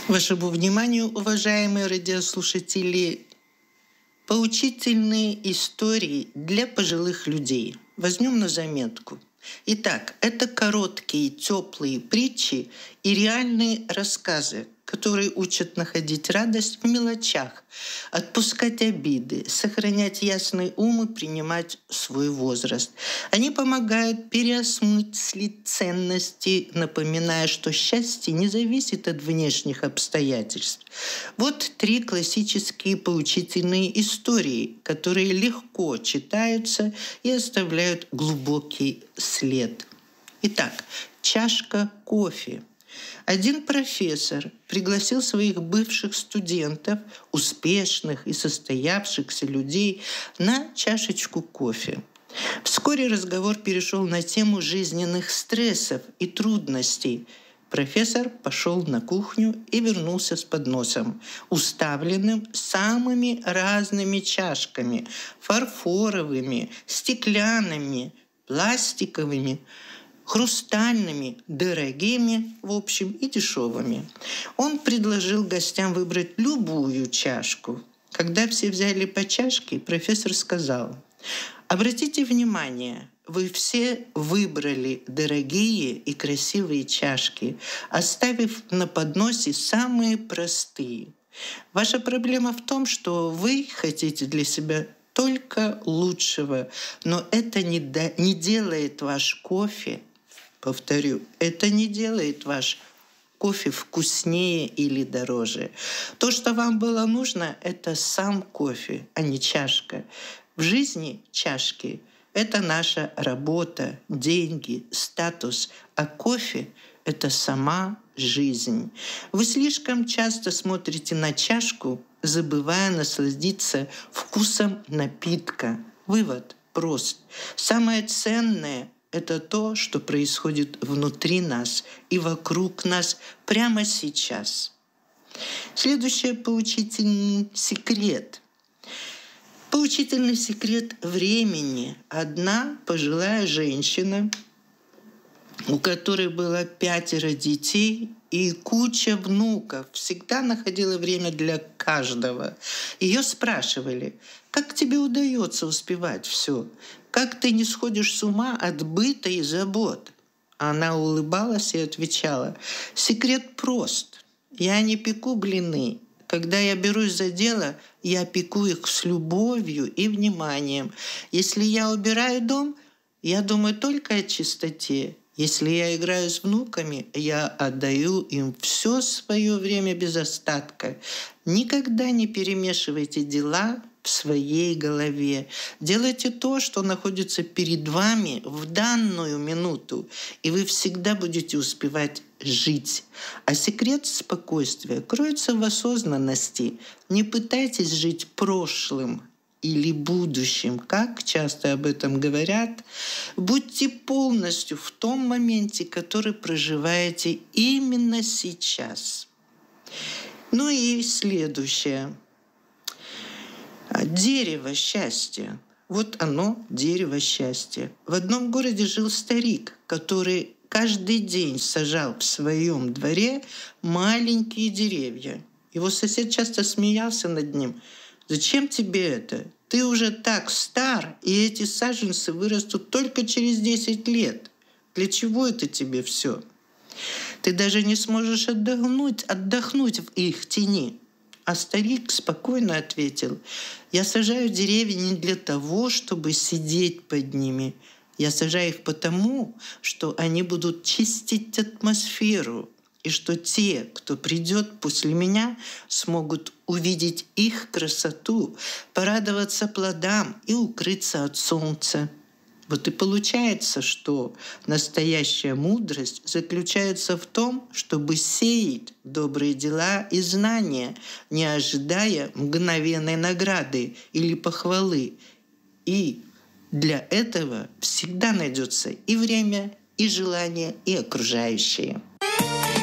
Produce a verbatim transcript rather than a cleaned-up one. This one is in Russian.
Вашему вниманию, уважаемые радиослушатели, поучительные истории для пожилых людей. Возьмем на заметку. Итак, это короткие, теплые притчи и реальные рассказы, которые учат находить радость в мелочах, отпускать обиды, сохранять ясный ум и принимать свой возраст. Они помогают переосмыслить ценности, напоминая, что счастье не зависит от внешних обстоятельств. Вот три классические поучительные истории, которые легко читаются и оставляют глубокий след. Итак, чашка кофе. Один профессор пригласил своих бывших студентов, успешных и состоявшихся людей, на чашечку кофе. Вскоре разговор перешел на тему жизненных стрессов и трудностей. Профессор пошел на кухню и вернулся с подносом, уставленным самыми разными чашками – фарфоровыми, стеклянными, пластиковыми, хрустальными, дорогими, в общем, и дешевыми. Он предложил гостям выбрать любую чашку. Когда все взяли по чашке, профессор сказал: «Обратите внимание, вы все выбрали дорогие и красивые чашки, оставив на подносе самые простые. Ваша проблема в том, что вы хотите для себя только лучшего, но это не, да, не делает ваш кофе, повторю, это не делает ваш кофе вкуснее или дороже. То, что вам было нужно, это сам кофе, а не чашка. В жизни чашки – это наша работа, деньги, статус, а кофе – это сама жизнь. Вы слишком часто смотрите на чашку, забывая насладиться вкусом напитка. Вывод прост. Самое ценное – это то, что происходит внутри нас и вокруг нас прямо сейчас. Следующий поучительный секрет. Поучительный секрет времени. Одна пожилая женщина, у которой было пятеро детей и куча внуков, всегда находила время для каждого. Ее спрашивали: «Как тебе удается успевать все? Как ты не сходишь с ума от быта и забот?» Она улыбалась и отвечала: «Секрет прост. Я не пеку блины. Когда я берусь за дело, я пеку их с любовью и вниманием. Если я убираю дом, я думаю только о чистоте. Если я играю с внуками, я отдаю им все свое время без остатка. Никогда не перемешивайте дела в своей голове. Делайте то, что находится перед вами в данную минуту, и вы всегда будете успевать жить. А секрет спокойствия кроется в осознанности. Не пытайтесь жить прошлым или будущим, как часто об этом говорят. Будьте полностью в том моменте, который проживаете именно сейчас. Ну и следующее. Дерево счастья. Вот оно, дерево счастья. В одном городе жил старик, который каждый день сажал в своем дворе маленькие деревья. Его сосед часто смеялся над ним. «Зачем тебе это? Ты уже так стар, и эти саженцы вырастут только через десять лет. Для чего это тебе все? Ты даже не сможешь отдохнуть, отдохнуть в их тени». А старик спокойно ответил: «Я сажаю деревья не для того, чтобы сидеть под ними. Я сажаю их потому, что они будут чистить атмосферу, и что те, кто придет после меня, смогут увидеть их красоту, порадоваться плодам и укрыться от солнца». Вот и получается, что настоящая мудрость заключается в том, чтобы сеять добрые дела и знания, не ожидая мгновенной награды или похвалы. И для этого всегда найдется и время, и желание, и окружающие.